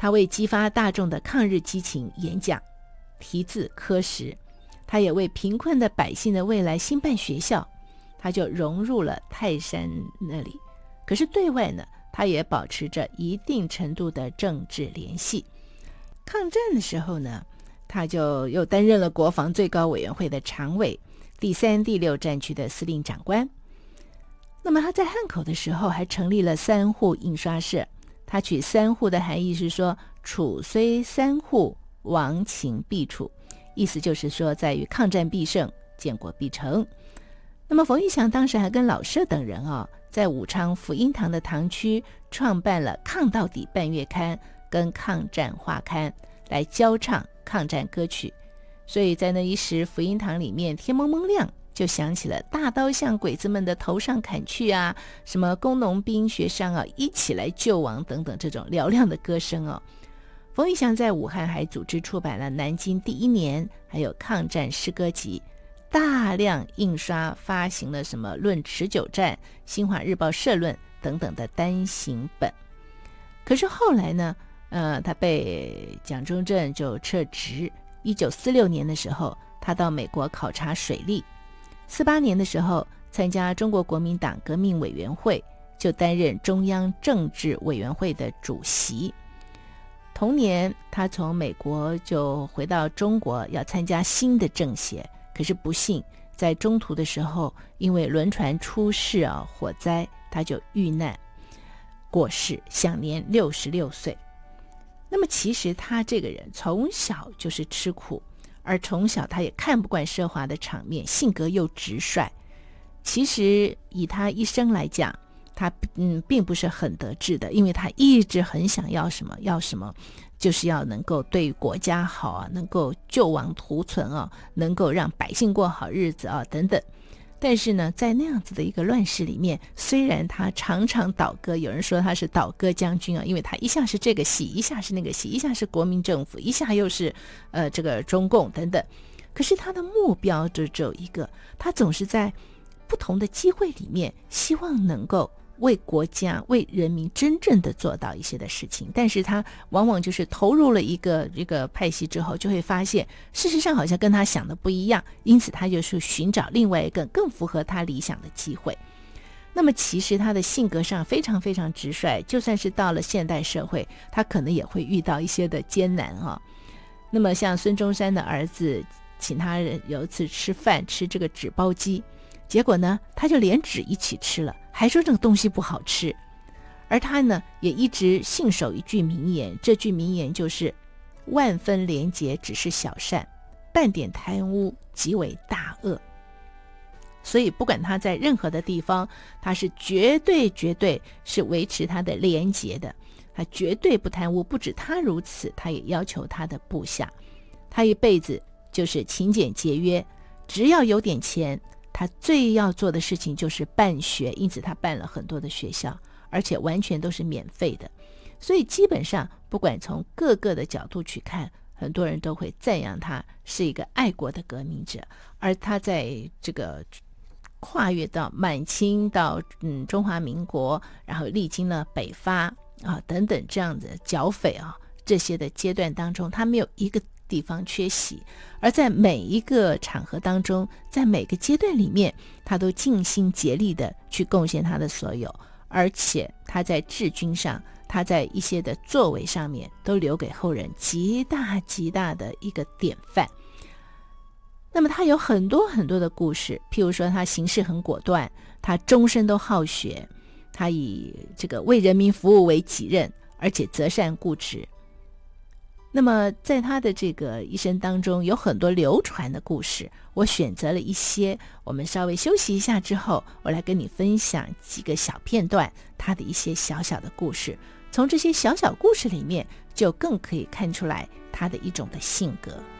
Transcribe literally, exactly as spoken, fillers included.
他为激发大众的抗日激情演讲，题字刻石。他也为贫困的百姓的未来兴办学校，他就融入了泰山那里。可是对外呢，他也保持着一定程度的政治联系。抗战的时候呢，他就又担任了国防最高委员会的常委，第三、第六战区的司令长官。那么他在汉口的时候还成立了三户印刷社，他取三户的含义是说，楚虽三户，亡秦必楚，意思就是说在于抗战必胜，建国必成。那么冯玉祥当时还跟老舍等人啊、哦，在武昌福音堂的堂区创办了抗到底半月刊跟抗战画刊，来教唱抗战歌曲。所以在那一时，福音堂里面天蒙蒙亮，就响起了大刀向鬼子们的头上砍去啊，什么工农兵学商啊，一起来救亡等等这种嘹亮的歌声哦。冯玉祥在武汉还组织出版了南京第一年还有抗战诗歌集，大量印刷发行了什么论持久战、新华日报社论等等的单行本。可是后来呢，呃，他被蒋中正就撤职。一九四六年的时候，他到美国考察水利。四八年的时候，参加中国国民党革命委员会，就担任中央政治委员会的主席。同年，他从美国就回到中国，要参加新的政协。可是不幸，在中途的时候，因为轮船出事啊，火灾，他就遇难过世，享年六十六岁。那么其实他这个人从小就是吃苦，而从小他也看不惯奢华的场面，性格又直率。其实以他一生来讲，他嗯并不是很得志的，因为他一直很想要什么要什么，就是要能够对国家好啊，能够救亡图存啊，能够让百姓过好日子啊等等。但是呢，在那样子的一个乱世里面，虽然他常常倒戈，有人说他是倒戈将军啊，因为他一下是这个系，一下是那个系，一下是国民政府，一下又是呃这个中共等等。可是他的目标就只有一个，他总是在不同的机会里面，希望能够为国家为人民真正的做到一些的事情。但是他往往就是投入了一个这个派系之后，就会发现事实上好像跟他想的不一样，因此他就是寻找另外一个更符合他理想的机会。那么其实他的性格上非常非常直率，就算是到了现代社会，他可能也会遇到一些的艰难啊。那么像孙中山的儿子请他有一次吃饭，吃这个纸包鸡，结果呢他就连纸一起吃了，还说这个东西不好吃。而他呢也一直信守一句名言，这句名言就是万分廉洁只是小善，半点贪污即为大恶。所以不管他在任何的地方，他是绝对绝对是维持他的廉洁的，他绝对不贪污。不止他如此，他也要求他的部下，他一辈子就是勤俭节约，只要有点钱，他最要做的事情就是办学，因此他办了很多的学校，而且完全都是免费的。所以基本上不管从各个的角度去看，很多人都会赞扬他是一个爱国的革命者。而他在这个跨越到满清到嗯中华民国，然后历经了北伐啊等等这样子剿匪啊这些的阶段当中，他没有一个地方缺席，而在每一个场合当中，在每个阶段里面，他都尽心竭力的去贡献他的所有，而且他在治军上，他在一些的作为上面都留给后人极大极大的一个典范。那么他有很多很多的故事，譬如说他行事很果断，他终身都好学，他以这个为人民服务为己任，而且择善固执。那么在他的这个一生当中，有很多流传的故事，我选择了一些，我们稍微休息一下之后，我来跟你分享几个小片段，他的一些小小的故事。从这些小小故事里面，就更可以看出来他的一种的性格。